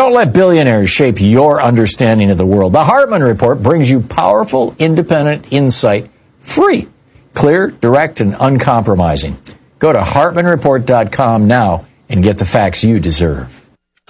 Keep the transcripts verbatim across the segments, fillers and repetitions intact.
Don't let billionaires shape your understanding of the world. The Hartman Report brings you powerful, independent insight, free, clear, direct, and uncompromising. Go to hartman report dot com now and get the facts you deserve.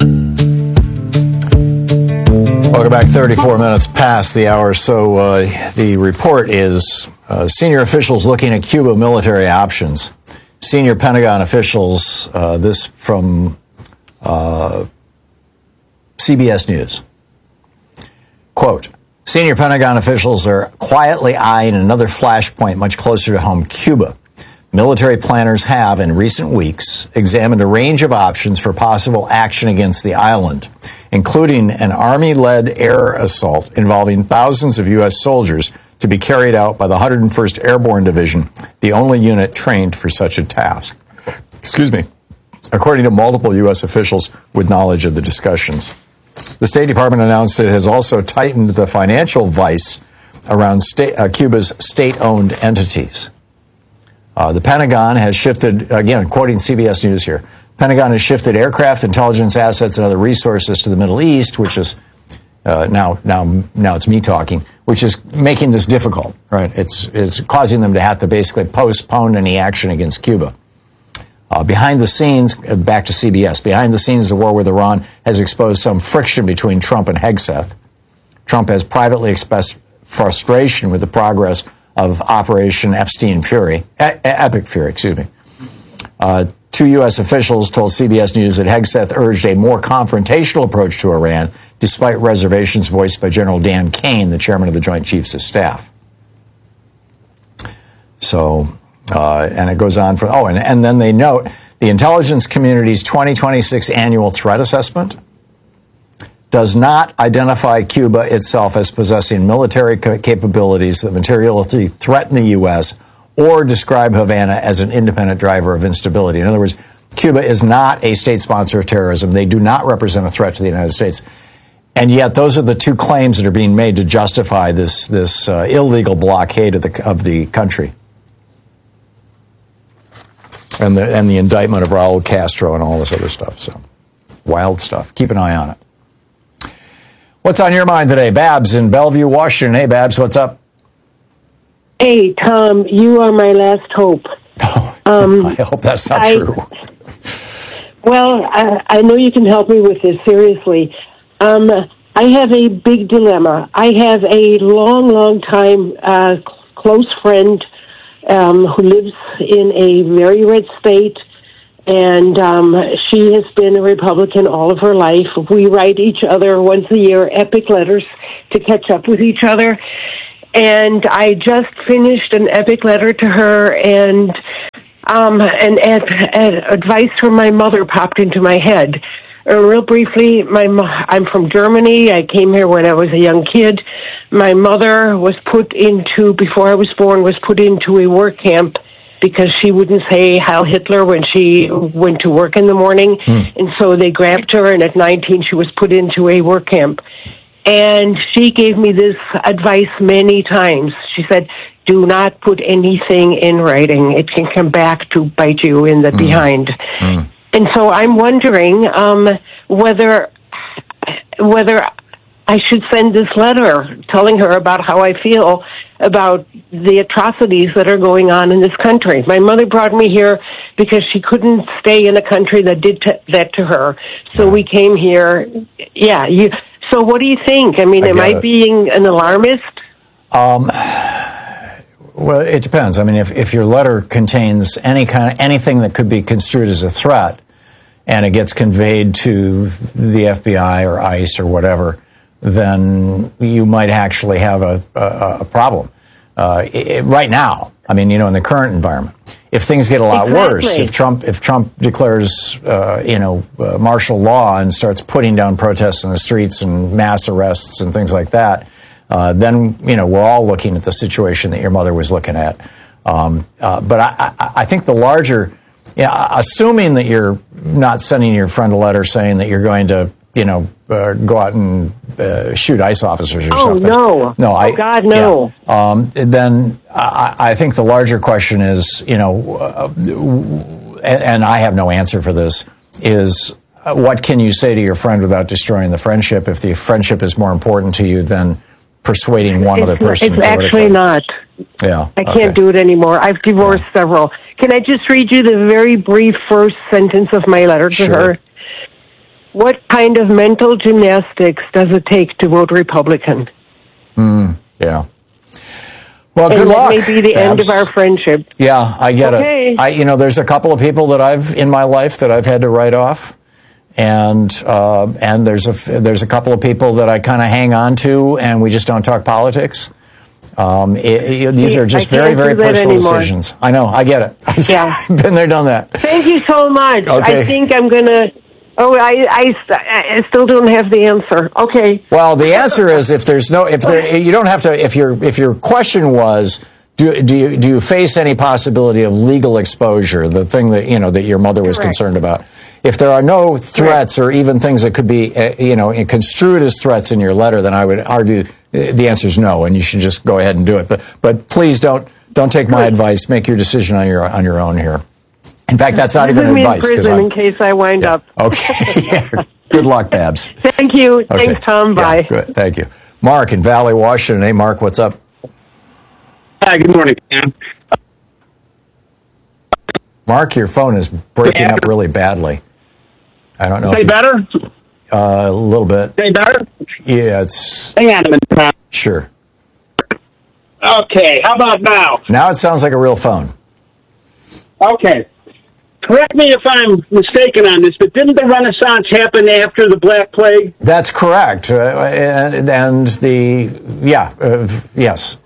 Welcome back. thirty-four minutes past the hour. So uh, the report is uh, senior officials looking at Cuba military options. Senior Pentagon officials, uh, this from uh, C B S News. Quote, senior Pentagon officials are quietly eyeing another flashpoint much closer to home, Cuba. Military planners have, in recent weeks, examined a range of options for possible action against the island, including an Army-led air assault involving thousands of U S soldiers to be carried out by the one hundred first Airborne Division, the only unit trained for such a task. Excuse me. According to multiple U S officials with knowledge of the discussions. The State Department announced it has also tightened the financial vice around state, uh, Cuba's state-owned entities. Uh, the Pentagon has shifted, again, quoting C B S News here, Pentagon has shifted aircraft, intelligence assets, and other resources to the Middle East, which is uh, now, now, now it's me talking, which is making this difficult, right? It's, it's causing them to have to basically postpone any action against Cuba. Uh, behind the scenes, uh, back to C B S, behind the scenes, the war with Iran has exposed some friction between Trump and Hegseth. Trump has privately expressed frustration with the progress of Operation Epstein Fury, e- Epic Fury, excuse me. Uh, two U S officials told C B S News that Hegseth urged a more confrontational approach to Iran, despite reservations voiced by General Dan Kane, the chairman of the Joint Chiefs of Staff. So... Uh, and it goes on for, oh, and, and then they note the intelligence community's twenty twenty-six annual threat assessment does not identify Cuba itself as possessing military ca- capabilities that materially threaten the U S or describe Havana as an independent driver of instability. In other words, Cuba is not a state sponsor of terrorism. They do not represent a threat to the United States. And yet those are the two claims that are being made to justify this, this uh, illegal blockade of the, of the country. And the and the indictment of Raul Castro and all this other stuff. So, wild stuff. Keep an eye on it. What's on your mind today? Babs in Bellevue, Washington. Hey, Babs, what's up? Hey, Tom, you are my last hope. Oh, um, I hope that's not I, true. Well, I, I know you can help me with this, seriously. Um, I have a big dilemma. I have a long, long time uh, close friend Um, who lives in a very red state, and um, she has been a Republican all of her life. We write each other once a year epic letters to catch up with each other, and I just finished an epic letter to her, and um, and ad- ad- advice from my mother popped into my head. Uh, real briefly, my mo- I'm from Germany. I came here when I was a young kid. My mother was put into, before I was born, was put into a work camp because she wouldn't say Heil Hitler when she went to work in the morning. Mm. And so they grabbed her, and at nineteen, she was put into a work camp. And she gave me this advice many times. She said, do not put anything in writing. It can come back to bite you in the mm. behind. Mm. And so I'm wondering um, whether whether I should send this letter telling her about how I feel about the atrocities that are going on in this country. My mother brought me here because she couldn't stay in a country that did t- that to her. So we came here. Yeah. You, so what do you think? I mean, I am I it. being an alarmist? Um. Well, it depends. I mean, if, if your letter contains any kind of anything that could be construed as a threat, and it gets conveyed to the F B I or ICE or whatever, then you might actually have a, a, a problem. Uh, it, right now, I mean, you know, in the current environment, if things get a lot exactly. worse, if Trump if Trump declares, uh, you know, uh, martial law and starts putting down protests in the streets and mass arrests and things like that, uh, then, you know, we're all looking at the situation that your mother was looking at. Um, uh, but I, I, I think the larger, yeah, assuming that you're not sending your friend a letter saying that you're going to, you know, uh, go out and uh, shoot ICE officers or oh, something. No, no, oh, I, God, no. Yeah. Um, then I, I think the larger question is, you know, uh, and, and I have no answer for this, is what can you say to your friend without destroying the friendship? If the friendship is more important to you than persuading one it's other person. It's actually not. Yeah. I okay. can't do it anymore. I've divorced yeah. several. Can I just read you the very brief first sentence of my letter to sure. her? What kind of mental gymnastics does it take to vote Republican? Mm, yeah. Well, and good luck. That may be the Babs. end of our friendship. Yeah, I get okay. it. I, you know, there's a couple of people that I've in my life that I've had to write off, and uh, and there's a there's a couple of people that I kind of hang on to, and we just don't talk politics. Um, it, it, these See, are just I very very personal anymore. decisions. I know, I get it. Yeah, been there, done that. Thank you so much. Okay. I think I'm gonna. Oh, I, I, I still don't have the answer. Okay. Well, the answer is if there's no, if there, you don't have to. If your if your question was, do do you do you face any possibility of legal exposure? The thing that you know that your mother was Correct. concerned about. If there are no threats or even things that could be, uh, you know, construed as threats in your letter, then I would argue the answer is no, and you should just go ahead and do it. But but please don't don't take my advice. Make your decision on your on your own here. In fact, that's not even me advice. In prison in case I wind yeah. up. Okay. Yeah. Good luck, Babs. Thank you. Okay. Thanks, Tom. Bye. Yeah, good. Thank you. Mark in Valley, Washington. Hey, Mark, what's up? Hi, good morning, Sam. Mark, your phone is breaking up really badly. I don't know. Say if you, better? Uh, a little bit. Say better? Yeah, it's... Hang on a minute. Sure. Okay, how about now? Now it sounds like a real phone. Okay. Correct me if I'm mistaken on this, but didn't the Renaissance happen after the Black Plague? That's correct. Uh, and, and the... Yeah, uh, yes.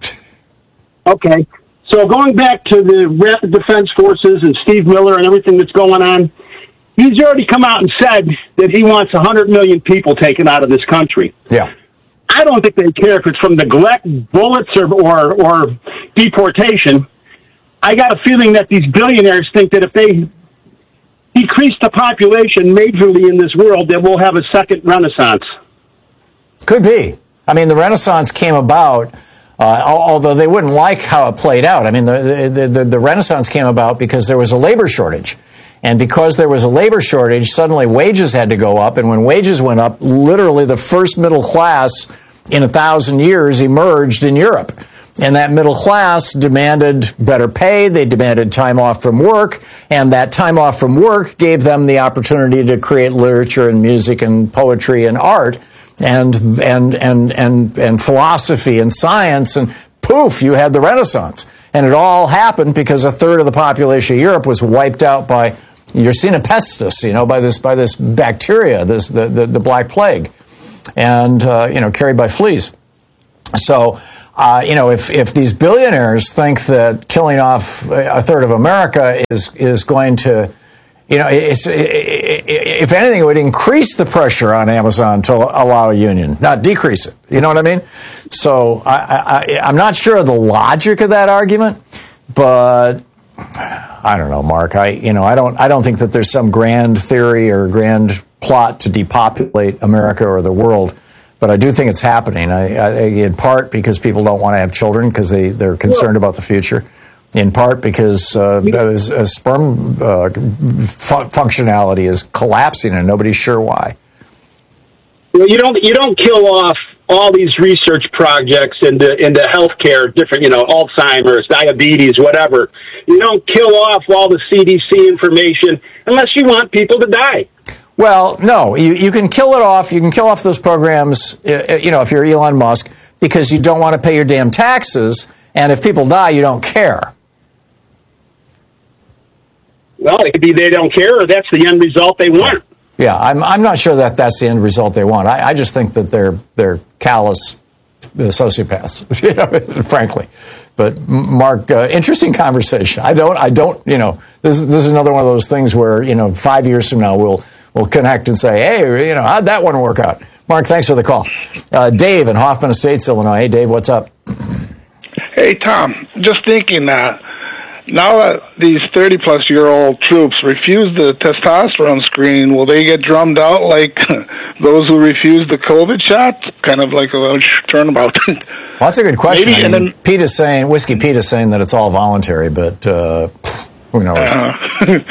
Okay. So going back to the Rapid Defense Forces and Steve Miller and everything that's going on, he's already come out and said that he wants one hundred million people taken out of this country. Yeah. I don't think they care if it's from neglect, bullets, or, or, or deportation. I got a feeling that these billionaires think that if they decrease the population majorly in this world, that we'll have a second Renaissance. Could be. I mean, the Renaissance came about, uh, although they wouldn't like how it played out. I mean, the, the, the, the Renaissance came about because there was a labor shortage. And because there was a labor shortage, suddenly wages had to go up. And when wages went up, literally the first middle class in a thousand years emerged in Europe. And that middle class demanded better pay. They demanded time off from work. And that time off from work gave them the opportunity to create literature and music and poetry and art and, and, and, and, and philosophy and science. And poof, you had the Renaissance. And it all happened because a third of the population of Europe was wiped out by Yersinia pestis, you know, by this, by this bacteria, this, the, the, the Black Plague, and, uh, you know, carried by fleas. So, Uh, you know, if, if these billionaires think that killing off a third of America is is going to, you know, it's, it, it, if anything, it would increase the pressure on Amazon to allow a union, not decrease it. You know what I mean? So I, I, I'm not sure of the logic of that argument, but I don't know, Mark. I you know I don't I don't think that there's some grand theory or grand plot to depopulate America or the world. But I do think it's happening, I, I, in part because people don't want to have children because they, they're concerned about the future, in part because uh, as, as sperm uh, fu- functionality is collapsing and nobody's sure why. Well, you don't you don't kill off all these research projects into into healthcare, different, you know, Alzheimer's, diabetes, whatever. You don't kill off all the C D C information unless you want people to die. Well, no, you, you can kill it off. You can kill off those programs, you know, if you're Elon Musk, because you don't want to pay your damn taxes. And if people die, you don't care. Well, it could be they don't care, or that's the end result they want. Yeah, I'm I'm not sure that that's the end result they want. I, I just think that they're they're callous sociopaths, you know, frankly. But Mark, uh, interesting conversation. I don't I don't you know this this is another one of those things where you know five years from now we'll. We'll connect and say, hey, you know, how'd that one work out? Mark, thanks for the call. Uh, Dave in Hoffman Estates, Illinois. Hey, Dave, what's up? Hey, Tom, just thinking that now that these thirty-plus-year-old troops refuse the testosterone screening, will they get drummed out like those who refuse the COVID shot? Kind of like a turnabout. Well, that's a good question. Maybe, I mean, and then, Pete is saying, Whiskey Pete is saying that it's all voluntary, but uh, who knows? Uh,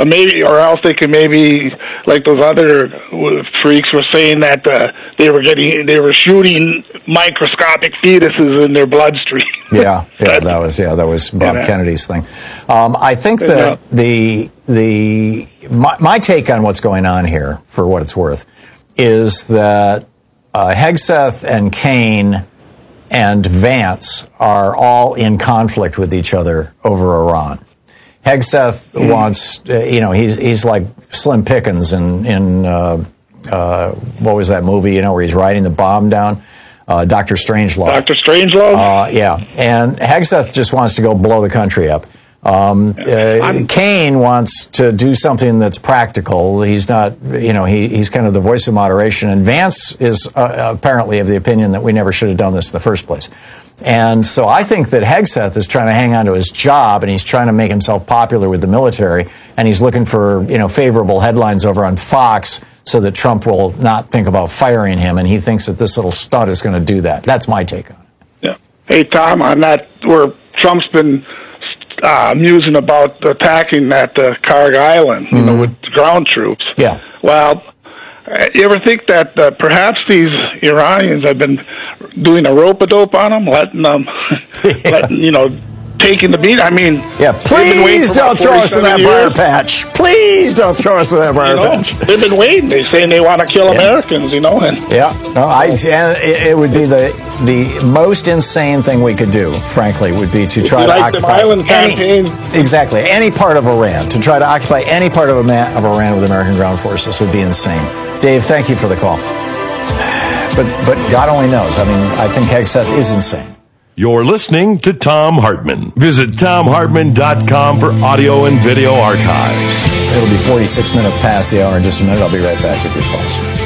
But maybe, or else they could maybe, like those other freaks were saying that uh, they were getting, they were shooting microscopic fetuses in their bloodstream. Yeah, yeah, that was yeah, that was Bob Yeah. Kennedy's thing. Um, I think that Yeah. the the my, my take on what's going on here, for what it's worth, is that uh, Hegseth and Kaine and Vance are all in conflict with each other over Iran. Hegseth mm. wants, uh, you know, he's he's like Slim Pickens in in uh, uh, what was that movie? You know, where he's riding the bomb down. Uh, Doctor Strangelove. Doctor Strangelove? Uh, yeah. And Hegseth just wants to go blow the country up. Um, uh, Kaine wants to do something that's practical. He's not, you know, he, he's kind of the voice of moderation. And Vance is uh, apparently of the opinion that we never should have done this in the first place. And so I think that Hegseth is trying to hang on to his job, and he's trying to make himself popular with the military, and he's looking for, you know, favorable headlines over on Fox so that Trump will not think about firing him, and he thinks that this little stunt is going to do that. That's my take on it. Yeah. Hey, Tom, on that, where Trump's been uh, musing about attacking that uh, Karg Island, you mm-hmm. know, with ground troops. Yeah. Well, you ever think that uh, perhaps these Iranians have been doing a rope-a-dope on them, letting them, letting, you know, taking the beat? I mean, yeah, please don't throw us in that briar patch. Please don't throw us in that briar you know, patch. They've been waiting. They're saying they want to kill yeah. Americans, you know. And yeah, no, I, and it, it would be the the most insane thing we could do, frankly, would be to try to like occupy island any, exactly any part of Iran. To try to occupy any part of, Iran, of Iran with American ground forces would be insane. Dave, thank you for the call. But but God only knows. I mean, I think Hegseth is insane. You're listening to Thom Hartmann. Visit Thom Hartmann dot com for audio and video archives. It'll be forty-six minutes past the hour in just a minute. I'll be right back with your calls.